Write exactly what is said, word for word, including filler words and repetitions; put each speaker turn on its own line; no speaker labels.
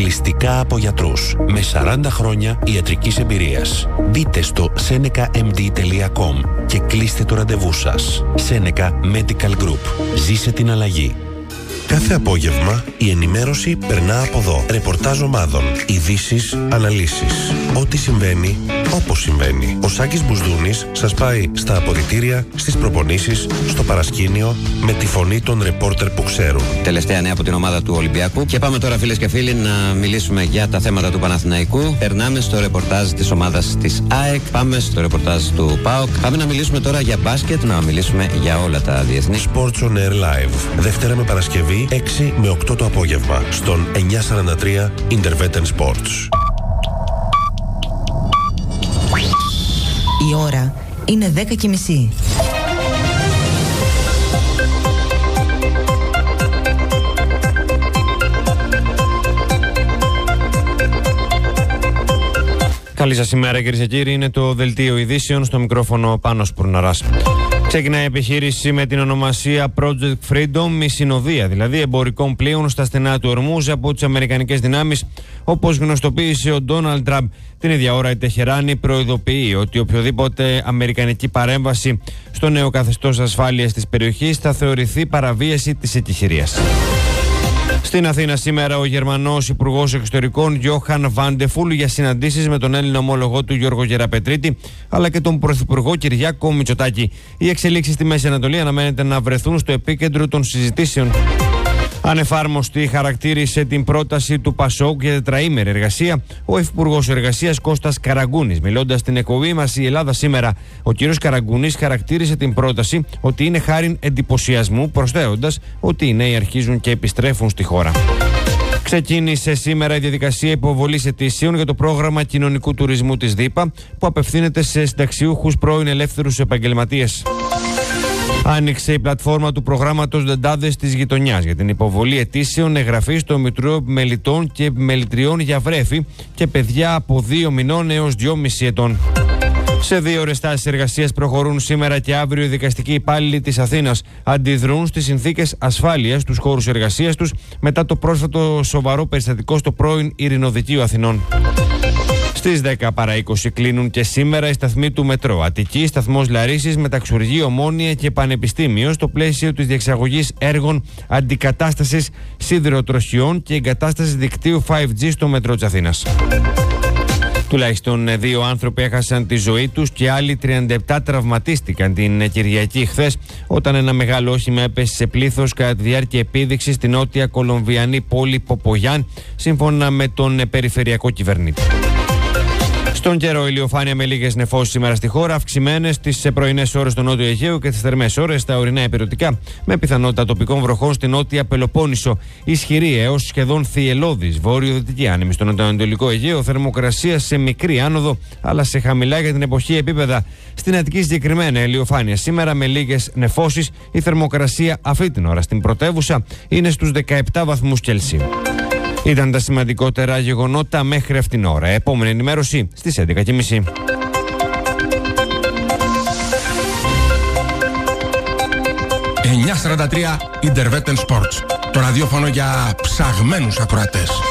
αποκλειστικά από γιατρούς με σαράντα χρόνια ιατρικής εμπειρίας. Μπείτε στο seneca m d τελεία com και κλείστε το ραντεβού σας. Seneca Medical Group. Ζήσε την αλλαγή. Κάθε απόγευμα η ενημέρωση περνά από εδώ. Ρεπορτάζ ομάδων, ειδήσεις, αναλύσεις. Ό,τι συμβαίνει, όπως συμβαίνει. Ο Σάκης Μπουσδούνης σας πάει στα αποδυτήρια, στις προπονήσεις, στο παρασκήνιο, με τη φωνή των ρεπόρτερ που ξέρουν.
Τελευταία νέα από την ομάδα του Ολυμπιακού. Και πάμε τώρα, φίλες και φίλοι, να μιλήσουμε για τα θέματα του Παναθηναϊκού. Περνάμε στο ρεπορτάζ της ομάδας της ΑΕΚ. Πάμε στο ρεπορτάζ του ΠΑΟΚ. Πάμε να μιλήσουμε τώρα για μπάσκετ, να μιλήσουμε για όλα τα διεθνή.
Sports on Air Live. Δευτέρα με Παρασκευή, έξι με οκτώ το απόγευμα, στον εννιακόσια σαράντα τρία Intervetten Sports.
Η ώρα είναι δέκα και μισή.
Καλή σας ημέρα, κυρίες και κύριοι. Είναι το δελτίο ειδήσεων, στο μικρόφωνο Πάνος Πουρναράς. Ξεκινάει η επιχείρηση με την ονομασία Project Freedom, η συνοδεία δηλαδή εμπορικών πλοίων στα στενά του Ορμούζ από τις αμερικανικές δυνάμεις, όπως γνωστοποίησε ο Ντόναλντ Τραμπ. Την ίδια ώρα η Τεχεράνη προειδοποιεί ότι οποιοδήποτε αμερικανική παρέμβαση στο νέο καθεστώς ασφάλειας της περιοχής θα θεωρηθεί παραβίαση της εκεχηρίας. Στην Αθήνα σήμερα ο Γερμανός Υπουργός Εξωτερικών Γιόχαν Βαντεφούλ για συναντήσεις με τον Έλληνα ομόλογό του Γιώργο Γεραπετρίτη, αλλά και τον Πρωθυπουργό Κυριάκο Μητσοτάκη. Οι εξελίξεις στη Μέση Ανατολή αναμένεται να βρεθούν στο επίκεντρο των συζητήσεων. Ανεφάρμοστη χαρακτήρισε την πρόταση του Πασόκ για τετραήμερη εργασία ο Υφυπουργός Εργασίας Κώστας Καραγκούνης. Μιλώντας στην εκπομπή μας η Ελλάδα σήμερα, ο κ. Καραγκούνης χαρακτήρισε την πρόταση ότι είναι χάριν εντυπωσιασμού, προσθέτοντας ότι οι νέοι αρχίζουν και επιστρέφουν στη χώρα. Ξεκίνησε σήμερα η διαδικασία υποβολής αιτήσεων για το πρόγραμμα κοινωνικού τουρισμού της ΔΥΠΑ, που απευθύνεται σε συνταξιούχους πρώην ελεύθερους επαγγελματίες. Άνοιξε η πλατφόρμα του προγράμματος Δεντάδες της Γειτονιάς για την υποβολή αιτήσεων εγγραφής στο Μητρό Επιμελητών και Επιμελητριών για βρέφη και παιδιά από δύο μηνών έως δυόμισι ετών. Σε δύο ώρες τάσεις εργασίας προχωρούν σήμερα και αύριο οι δικαστικοί υπάλληλοι της Αθήνας. Αντιδρούν στις συνθήκες ασφάλειας στους χώρους εργασίας τους μετά το πρόσφατο σοβαρό περιστατικό στο πρώην Ειρηνοδικείο Αθηνών. Στις δέκα παρά είκοσι κλείνουν και σήμερα οι σταθμοί του Μετρό. Αττική, σταθμός Λαρίσης, Μεταξουργείο, Ομόνια και Πανεπιστήμιο στο πλαίσιο της διεξαγωγής έργων αντικατάστασης σιδηροτροχιών και εγκατάστασης δικτύου φάιβ τζι στο Μετρό της Αθήνας. Τουλάχιστον δύο άνθρωποι έχασαν τη ζωή τους και άλλοι τριάντα επτά τραυματίστηκαν την Κυριακή χθες, όταν ένα μεγάλο όχημα έπεσε σε πλήθος κατά τη διάρκεια επίδειξης στην νότια κολομβιανή πόλη Ποπογιάν, σύμφωνα με τον περιφερειακό κυβερνήτη. Στον καιρό, ηλιοφάνεια με λίγες νεφώσεις σήμερα στη χώρα, αυξημένες τις πρωινές ώρες στο νότιο Αιγαίο και τις θερμές ώρες στα ορεινά ηπειρωτικά, με πιθανότητα τοπικών βροχών στη νότια Πελοπόννησο. Ισχυρή έως σχεδόν θυελλώδης βόρειο-δυτική άνεμη στο νοτιοανατολικό Αιγαίο, θερμοκρασία σε μικρή άνοδο, αλλά σε χαμηλά για την εποχή επίπεδα. Στην Αττική συγκεκριμένα ηλιοφάνεια σήμερα με λίγες νεφώσεις, η θερμοκρασία αυτή την ώρα στην πρωτεύουσα είναι στους δεκαεπτά βαθμούς Κελσίου. Ήταν τα σημαντικότερα γεγονότα μέχρι αυτήν την ώρα. Επόμενη ενημέρωση στις έντεκα και μισή.
εννιακόσια σαράντα τρία Intervetten Sports. Το ραδιόφωνο για ψαγμένους ακροατές.